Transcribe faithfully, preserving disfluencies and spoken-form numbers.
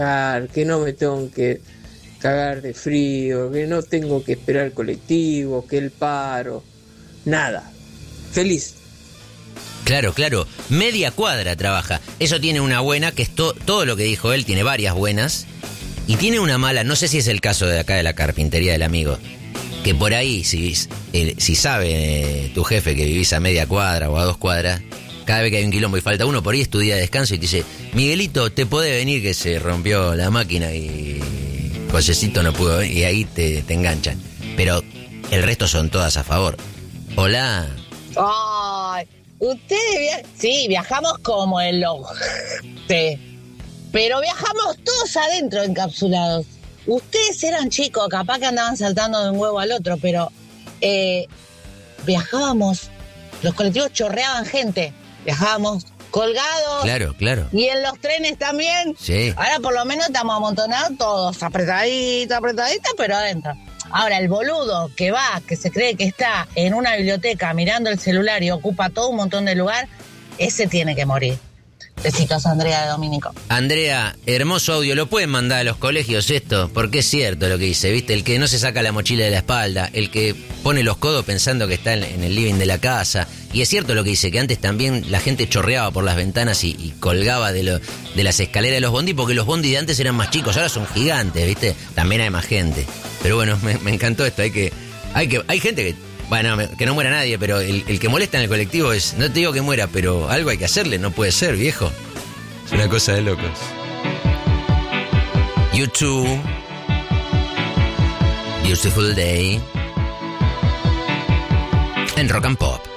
que no me tengo que cagar de frío, que no tengo que esperar colectivo, que el paro, nada, feliz. Claro, claro, media cuadra trabaja. Eso tiene una buena, que es to- todo lo que dijo él, tiene varias buenas. Y tiene una mala, no sé si es el caso de acá de la carpintería del amigo, que por ahí, si, eh, si sabe eh, tu jefe que vivís a media cuadra o a dos cuadras, cada vez que hay un quilombo y falta uno, por ahí es tu día de descanso y te dice, Miguelito, te podés venir que se rompió la máquina y Josecito no pudo venir, y ahí te, te enganchan. Pero el resto son todas a favor. Hola. Ay, ustedes via- sí, viajamos como el ojete, pero viajamos todos adentro encapsulados. Ustedes eran chicos, capaz que andaban saltando de un huevo al otro, pero eh, viajábamos, los colectivos chorreaban gente, viajábamos colgados. Claro, claro. Y en los trenes también. Sí. Ahora por lo menos estamos amontonados todos, apretaditos, apretaditos, pero adentro. Ahora, el boludo que va, que se cree que está en una biblioteca mirando el celular y ocupa todo un montón de lugar, ese tiene que morir. Besitos, Andrea de Domínico. Andrea, hermoso audio, ¿lo pueden mandar a los colegios esto? Porque es cierto lo que dice, ¿viste? El que no se saca la mochila de la espalda, el que pone los codos pensando que está en el living de la casa. Y es cierto lo que dice, que antes también la gente chorreaba por las ventanas y, y colgaba de, lo, de las escaleras de los bondi, porque los bondi de antes eran más chicos, ahora son gigantes, ¿viste? También hay más gente. Pero bueno, me, me encantó esto, hay que, hay que, hay gente que... Bueno, que no muera nadie, pero el, el que molesta en el colectivo es... No te digo que muera, pero algo hay que hacerle, no puede ser, viejo. Es una cosa de locos. You too. Beautiful day. En Rock and Pop.